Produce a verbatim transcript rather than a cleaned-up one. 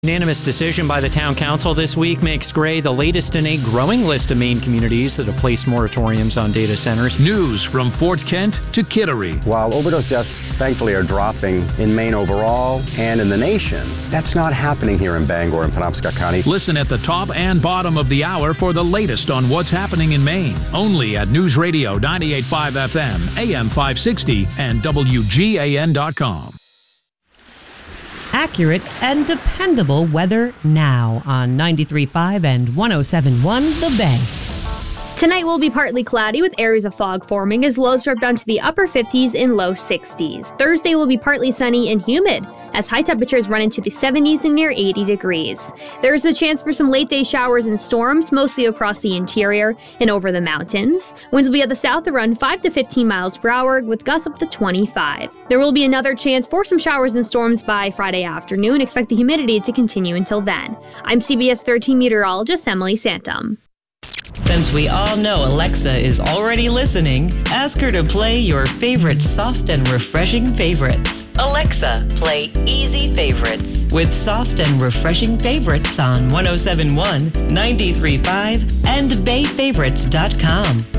Unanimous decision by the town council this week makes Gray the latest in a growing list of Maine communities that have placed moratoriums on data centers. News from Fort Kent to Kittery. While overdose deaths thankfully are dropping in Maine overall and in the nation, that's not happening here in Bangor and Penobscot County. Listen at the top and bottom of the hour for the latest on what's happening in Maine. Only at News Radio ninety-eight point five F M, A M five sixty, and W G A N dot com. Accurate and dependable weather now on ninety-three point five and one oh seven point one The Bay. Tonight will be partly cloudy with areas of fog forming as lows drop down to the upper fifties and low sixties. Thursday will be partly sunny and humid as high temperatures run into the seventies and near eighty degrees. There is a chance for some late day showers and storms, mostly across the interior and over the mountains. Winds will be at the south around five to fifteen miles per hour with gusts up to twenty-five. There will be another chance for some showers and storms by Friday afternoon. Expect the humidity to continue until then. I'm C B S thirteen meteorologist Emily Santum. Since we all know Alexa is already listening, ask her to play your favorite soft and refreshing favorites. Alexa, play Easy Favorites with soft and refreshing favorites on one oh seven point one, ninety-three point five, and bay favorites dot com.